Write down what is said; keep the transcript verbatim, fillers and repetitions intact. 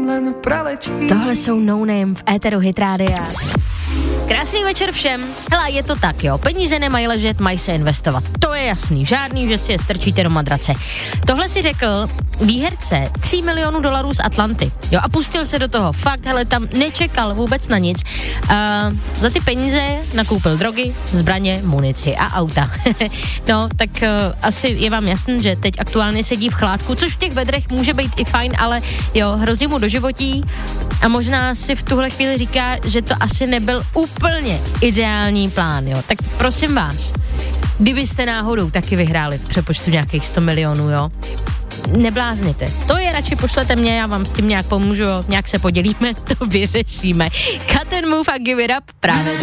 Tohle jsou No Name v éteru Hit Rádia. Krásný večer všem. Hele, je to tak, jo. Peníze nemají ležet, mají se investovat. To je jasný. Žádný, že si je strčíte do madrace. Tohle si řekl výherce tří milionů dolarů z Atlanty. Jo, a pustil se do toho. Fakt, hele, tam nečekal vůbec na nic. Uh, za ty peníze nakoupil drogy, zbraně, munici a auta. No, tak uh, asi je vám jasný, že teď aktuálně sedí v chládku, což v těch vedrech může být i fajn, ale jo, hrozí mu do životí a možná si v tuhle chvíli říká, že to asi nebyl úplně ideální plán, jo. Tak prosím vás, kdybyste náhodou taky vyhráli v přepočtu nějakých sto milionů, jo, neblázněte. To je, radši pošlete mě, já vám s tím nějak pomůžu, jo, nějak se podělíme, to vyřešíme. Cut and Move a Give It Up právě.